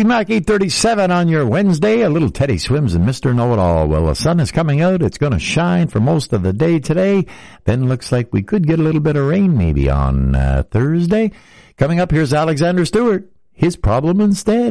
Mac 837 on your Wednesday. A little Teddy Swims and Mr. Know-It-All. Well, the sun is coming out. It's going to shine for most of the day today. Then looks like we could get a little bit of rain maybe on Thursday. Coming up, here's Alexander Stewart. His problem instead.